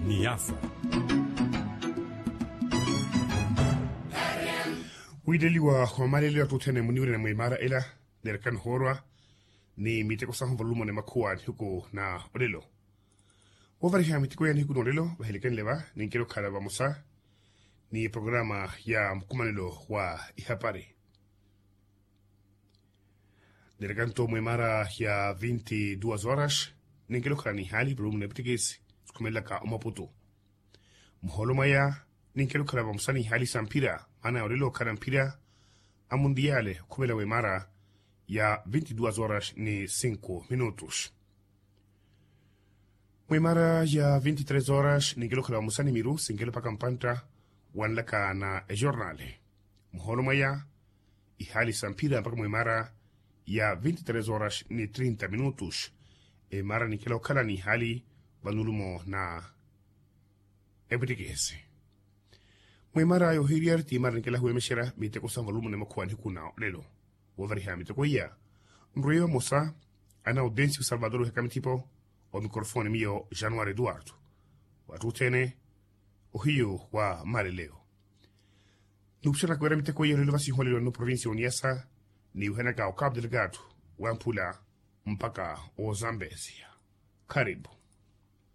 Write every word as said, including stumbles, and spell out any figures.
Niasa. Wideliwa kwa malele ya tutene muniure na mwimara ila nerakan horwa ni miteko sahu volumo ne makuwa huko na odelo. Over here miteko ya huko odelo bahilikan leva ni kero kala ba musa ni programa ya mkumanilo wa ihapari. Nerakan to mwimara ya veintidós horas ni kero kala ni hali volumo ne bitigesi kumela ka umaputo. Mholo maya ni kero kala ba musa ni hali sampira ana odelo kala mpira a mundiale kumela wemara ya veintidós horas ni cinco minutos. Mwemara ya veintitrês horas ni kilo kala musani miru singelo pa kampanta wanlaka na e jornale. Mholo maya ihali sampira mpaka mwemara ya veintitrês horas ni trinta minutos. E mara ni kilo kala ni hali banulumo na ebitigesi. Mwemara yo hiriar ti mara ni kila huwe meshera miteko sa volumo ne makuani hukuna lelo. Wavari hami toko iya. Mruyo Mosa, ana audensi Salvador hekami tipo, o mikrofoni mio Januar Eduardo. Watu tene, o hiyo wa male leo. Nupsana kwera miteko iya releva si hualilo no provinsi o Niasa, ni uhena ka o Cabo Delgado, wampula mpaka o Zambezia. Karibu.